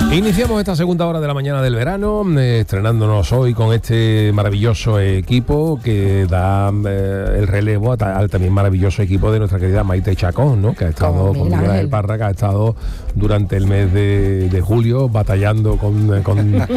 Iniciamos esta segunda hora de la mañana del verano, estrenándonos hoy con este maravilloso equipo que da el relevo al también maravilloso equipo de nuestra querida Maite Chacón, ¿no? Que ha estado con Miguel Ángel Parra, que ha estado durante el mes de julio batallando con el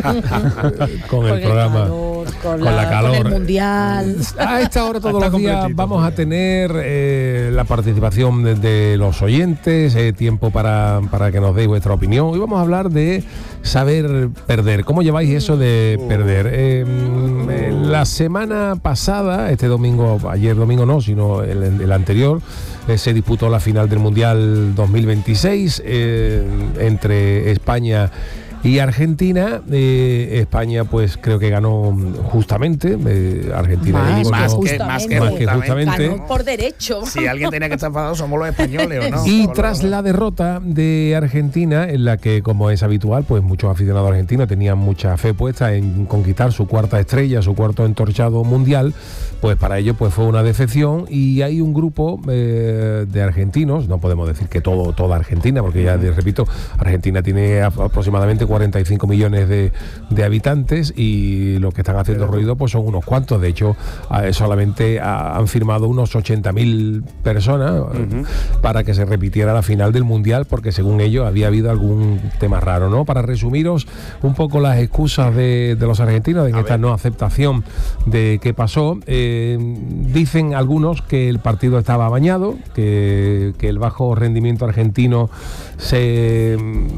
programa. Con la calor. Con el mundial. A esta hora todos los días vamos a tener la participación de los oyentes, tiempo para que nos deis vuestra opinión. Hoy vamos a hablar de saber perder. ¿Cómo lleváis eso de perder? La semana pasada, ayer domingo no, sino el anterior, se disputó la final del Mundial 2026 entre España y Argentina. España pues creo que ganó justamente, Argentina más que justamente. Ganó por derecho. Si alguien tenía que estar enfadado somos los españoles, ¿o no? Y tras la derrota de Argentina, en la que, como es habitual, pues muchos aficionados argentinos tenían mucha fe puesta en conquistar su cuarta estrella, su cuarto entorchado mundial, pues para ellos pues fue una decepción. Y hay un grupo de argentinos, no podemos decir que toda Argentina, porque ya repito, Argentina tiene aproximadamente 45 millones de habitantes y los que están haciendo ruido pues son unos cuantos. De hecho, solamente han firmado unos 80.000 personas para que se repitiera la final del Mundial, porque según ellos había habido algún tema raro, ¿no? Para resumiros un poco las excusas de los argentinos en esta no aceptación de qué pasó, dicen algunos que el partido estaba amañado, que el bajo rendimiento argentino se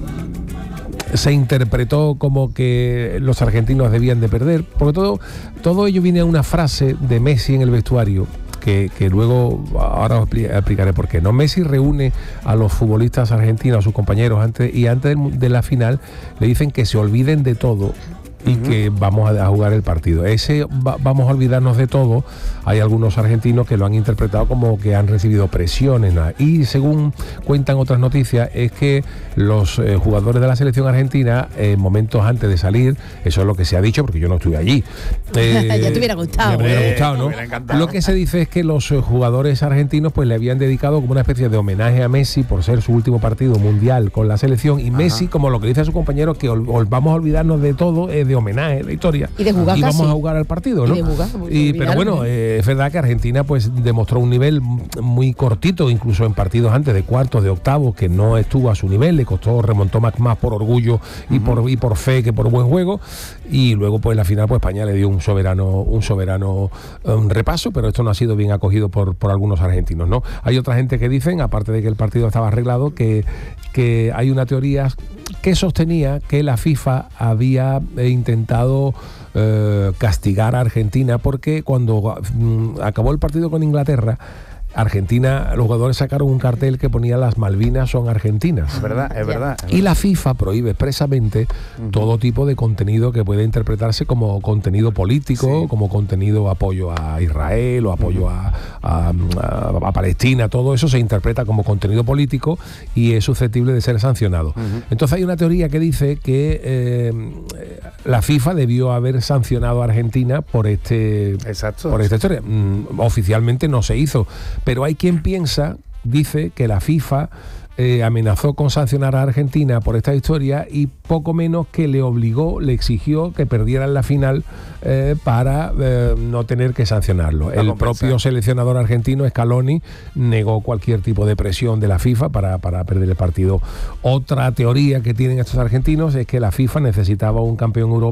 interpretó como que los argentinos debían de perder, porque todo ello viene a una frase de Messi en el vestuario, que luego ahora os explicaré por qué. ¿No? Messi reúne a los futbolistas argentinos, a sus compañeros, antes de la final, le dicen que se olviden de todo y que vamos a jugar el partido. Vamos a olvidarnos de todo. Hay algunos argentinos que lo han interpretado como que han recibido presiones, ¿no? Y según cuentan otras noticias, es que los jugadores de la selección argentina, momentos antes de salir, eso es lo que se ha dicho, porque yo no estuve allí. Ya te hubiera gustado. Me hubiera gustado, ¿no? Lo que se dice es que los jugadores argentinos pues le habían dedicado como una especie de homenaje a Messi por ser su último partido mundial con la selección, y Messi, como lo que dice a su compañero, que vamos a olvidarnos de todo, de homenaje, de historia, y de jugar, y vamos a jugar al partido, ¿no? Pero bueno, es verdad que Argentina pues demostró un nivel muy cortito, incluso en partidos antes de cuartos, de octavos, que no estuvo a su nivel, le costó, remontó más por orgullo y por fe que por buen juego, y luego pues la final pues España le dio un soberano repaso, pero esto no ha sido bien acogido por algunos argentinos, ¿no? Hay otra gente que dicen, aparte de que el partido estaba arreglado, que hay una teoría que sostenía que la FIFA había intentado castigar a Argentina, porque cuando acabó el partido con Inglaterra, Argentina, los jugadores sacaron un cartel que ponía "Las Malvinas son argentinas". Es verdad. Y la FIFA prohíbe expresamente todo tipo de contenido que puede interpretarse como contenido político, como contenido apoyo a Israel o apoyo a Palestina. Todo eso se interpreta como contenido político y es susceptible de ser sancionado. Entonces hay una teoría que dice que la FIFA debió haber sancionado a Argentina por esta historia. Oficialmente no se hizo, pero hay quien dice que la FIFA amenazó con sancionar a Argentina por esta historia, y poco menos que le exigió que perdieran la final para no tener que sancionarlo. El propio seleccionador argentino, Scaloni, negó cualquier tipo de presión de la FIFA para perder el partido. Otra teoría que tienen estos argentinos es que la FIFA necesitaba un campeón